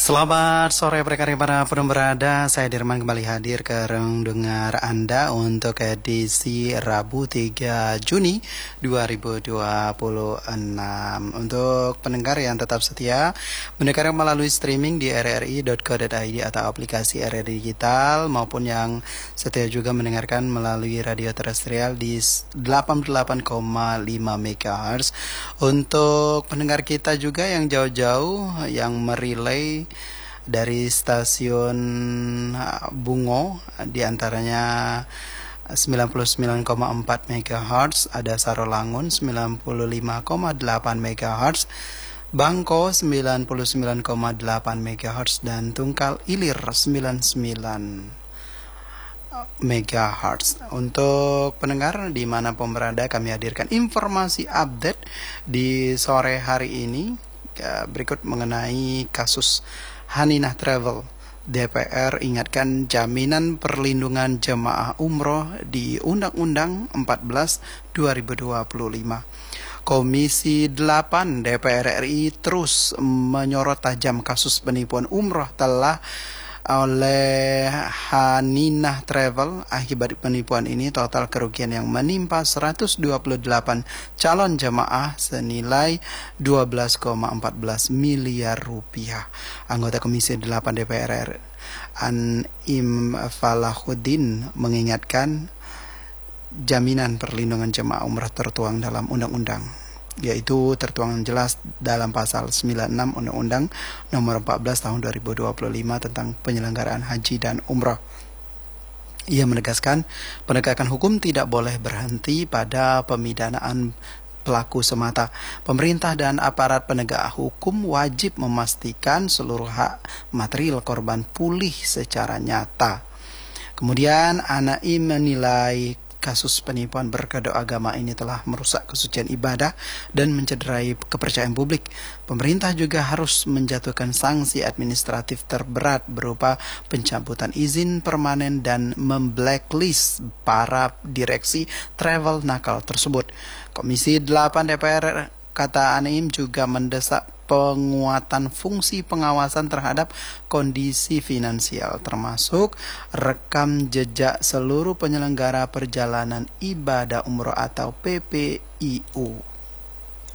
Selamat sore para pendengar. Saya Dirman kembali hadir ke ruang dengar Anda untuk edisi Rabu 3 Juni 2026. Untuk pendengar yang tetap setia mendengar melalui streaming di rri.co.id atau aplikasi RRI Digital, maupun yang setia juga mendengarkan melalui radio terestrial di 88,5 MHz. Untuk pendengar kita juga yang jauh-jauh yang merelay dari stasiun Bungo, diantaranya 99,4 MHz, ada Sarolangun 95,8 MHz, Bangko 99,8 MHz, dan Tungkal Ilir 99 MHz. Untuk pendengar di mana pun berada, kami hadirkan informasi update di sore hari ini. Berikut mengenai kasus Haninah Travel. DPR ingatkan jaminan perlindungan jemaah umroh di Undang-Undang 14 2025. Komisi 8 DPR RI terus menyorot tajam kasus penipuan umroh telah oleh Haninah Travel. Akibat penipuan ini, total kerugian yang menimpa 128 calon jemaah senilai 12,14 miliar rupiah. Anggota Komisi 8 DPR An-Im Falahuddin mengingatkan jaminan perlindungan jemaah umrah tertuang dalam undang-undang, yaitu tertuang jelas dalam pasal 96 Undang-Undang Nomor 14 Tahun 2025 tentang penyelenggaraan haji dan umrah. Ia menegaskan penegakan hukum tidak boleh berhenti pada pemidanaan pelaku semata. Pemerintah dan aparat penegak hukum wajib memastikan seluruh hak material korban pulih secara nyata. Kemudian Anaim menilai kasus penipuan berkedok agama ini telah merusak kesucian ibadah dan mencederai kepercayaan publik. Pemerintah juga harus menjatuhkan sanksi administratif terberat berupa pencabutan izin permanen dan memblacklist para direksi travel nakal tersebut. Komisi 8 DPR, kata Anaim, juga mendesak penguatan fungsi pengawasan terhadap kondisi finansial, termasuk rekam jejak seluruh penyelenggara perjalanan ibadah umroh atau PPIU.